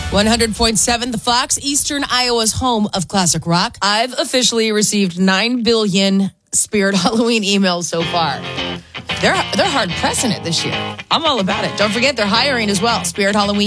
100.7 The Fox, Eastern Iowa's home of classic rock. I've officially received 9 billion Spirit Halloween emails so far. They're hard pressing it this year. I'm all about it. Don't forget they're hiring as well. Spirit Halloween.